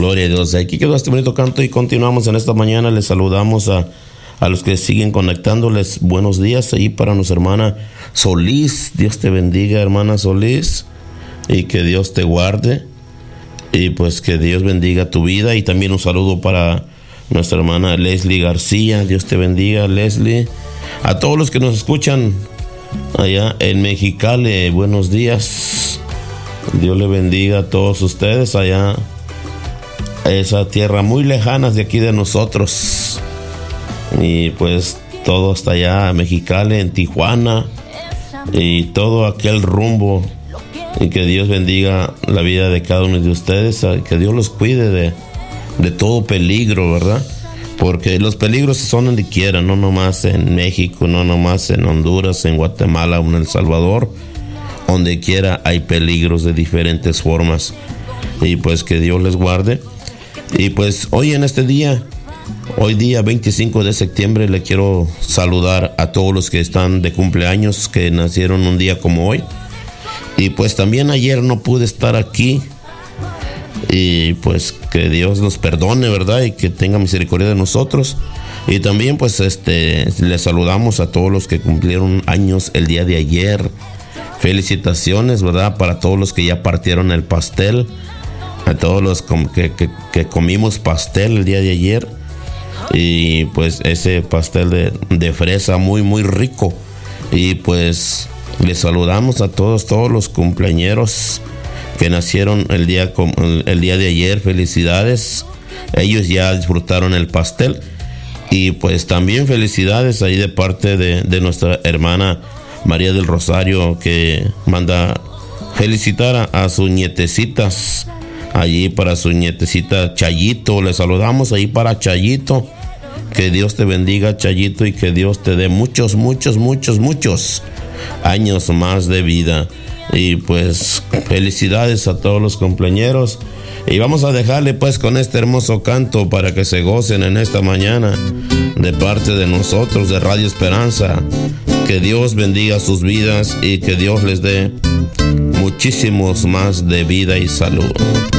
Gloria a Dios. Aquí quedó este bonito canto y continuamos en esta mañana. Les saludamos a los que siguen conectándoles. Buenos días ahí para nuestra hermana Solís. Dios te bendiga, hermana Solís, y que Dios te guarde, y pues que Dios bendiga tu vida. Y también un saludo para nuestra hermana Leslie García. Dios te bendiga, Leslie. A todos los que nos escuchan allá en Mexicali, buenos días. Dios le bendiga a todos ustedes allá, a esa tierra muy lejana de aquí de nosotros. Y pues todo hasta allá, Mexicali, en Tijuana, y todo aquel rumbo. Y que Dios bendiga la vida de cada uno de ustedes, que Dios los cuide de todo peligro, ¿verdad? Porque los peligros son donde quiera, no nomás en México, no nomás en Honduras, en Guatemala o en El Salvador. Donde quiera hay peligros de diferentes formas. Y pues que Dios les guarde. Y pues hoy en este día, hoy día 25 de septiembre, le quiero saludar a todos los que están de cumpleaños, que nacieron un día como hoy. Y pues también ayer no pude estar aquí. Y pues que Dios nos perdone, ¿verdad? Y que tenga misericordia de nosotros. Y también pues les saludamos a todos los que cumplieron años el día de ayer. Felicitaciones, ¿verdad? Para todos los que ya partieron el pastel. A todos los que comimos pastel el día de ayer. Y pues ese pastel de fresa muy, muy rico. Y pues les saludamos a todos los cumpleañeros que nacieron el día de ayer. Felicidades. Ellos ya disfrutaron el pastel. Y pues también felicidades ahí de parte de nuestra hermana María del Rosario, que manda felicitar a sus nietecitas. Allí para su nietecita Chayito, le saludamos ahí para Chayito. Que Dios te bendiga, Chayito, y que Dios te dé muchos, muchos, muchos, muchos años más de vida. Y pues felicidades a todos los cumpleañeros. Y vamos a dejarle pues con este hermoso canto para que se gocen en esta mañana de parte de nosotros de Radio Esperanza. Que Dios bendiga sus vidas y que Dios les dé muchísimos más de vida y salud.